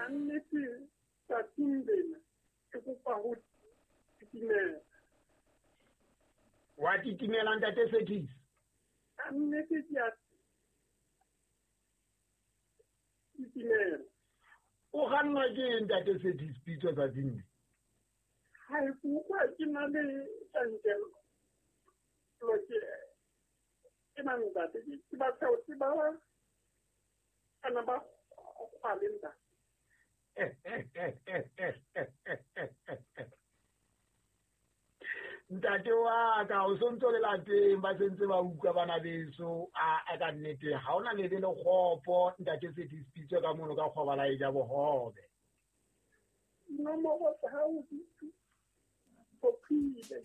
nnete tsatsing lena ke kopa ho titimela. Wa titimela ntate Sethis? Nnete ke a titimela. O ganna ke ntate Sethis pitso tsatsing le? Hai kuwa ke na le tjantjello. Lo ke mang ntate ke ba tsaotsi ba ana ba kgwalinda. Ntate wa ka o sontso le lapeng ba sentse ba utlwa bana beso a ka nnete ha ona le kgopo ntate Sethis pitso ka mono ka kgobala e ja bohobe. Nomoro sa hao di phile.